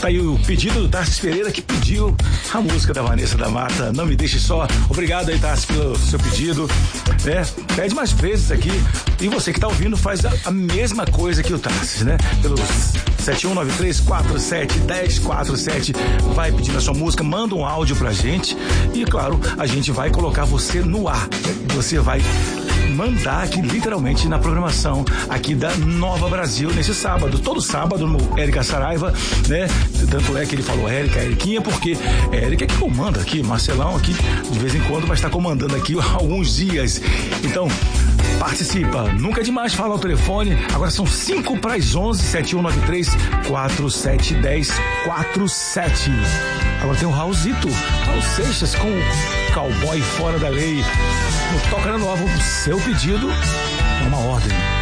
Tá aí o pedido do Tarcísio Pereira, que pediu a música da Vanessa da Mata, Não Me Deixe Só. Obrigado aí, Tarcísio, pelo seu pedido. Pede mais vezes aqui. E você que tá ouvindo faz a mesma coisa que o Tarcísio, né? Pelos 7193-47-1047. Vai pedindo a sua música, manda um áudio pra gente. E, claro, a gente vai colocar você no ar. Você vai mandar aqui literalmente na programação aqui da Nova Brasil nesse sábado, todo sábado no Érica Saraiva, né? Tanto é que ele falou Eriquinha, porque Érica é que comanda aqui, Marcelão aqui de vez em quando vai estar comandando aqui alguns dias. Então, participa, nunca é demais falar o telefone. Agora são 5 para as 11, 7193-471047. Agora tem o Raul Seixas com o Cowboy Fora da Lei. No Toca na Nova, o seu pedido é uma ordem.